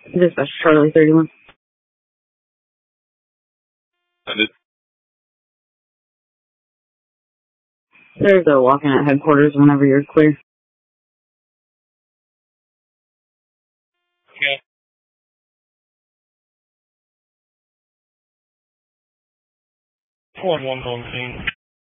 Dispatch Charlie 31. There's a walk-in at headquarters whenever you're clear. Okay. Forward 1 on scene.